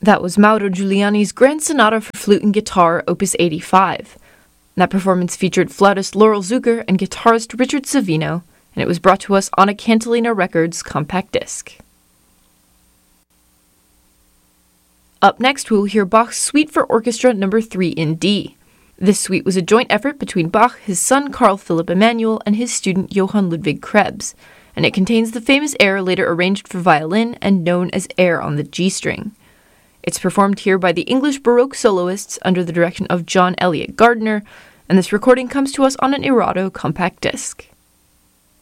That was Mauro Giuliani's Grand Sonata for Flute and Guitar, Opus 85. That performance featured flautist Laurel Zucker and guitarist Richard Savino, and it was brought to us on a Cantilena Records compact disc. Up next, we will hear Bach's Suite for Orchestra No. 3 in D. This suite was a joint effort between Bach, his son Carl Philipp Emanuel, and his student Johann Ludwig Krebs, and it contains the famous air later arranged for violin and known as Air on the G string. It's performed here by the English Baroque soloists under the direction of John Eliot Gardiner, and this recording comes to us on an Erato compact disc.